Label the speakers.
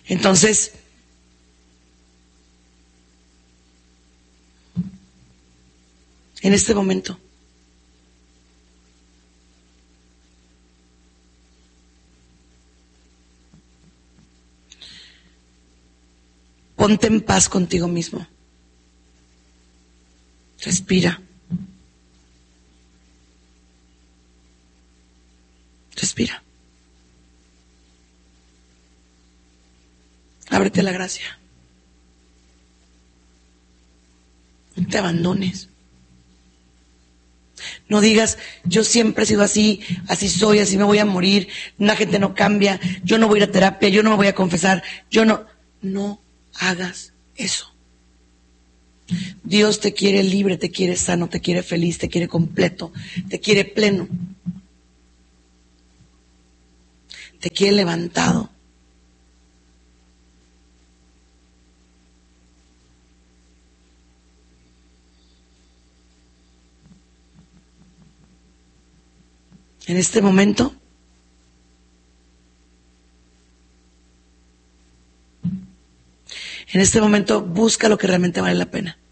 Speaker 1: Entonces, en este momento, ponte en paz contigo mismo. Respira. Respira. Ábrete a la gracia. No te abandones. No digas, yo siempre he sido así, así soy, así me voy a morir, la gente no cambia, yo no voy a ir a terapia, yo no me voy a confesar, no hagas eso. Dios te quiere libre, te quiere sano, te quiere feliz, te quiere completo, te quiere pleno, te quiere levantado. En este momento, busca lo que realmente vale la pena.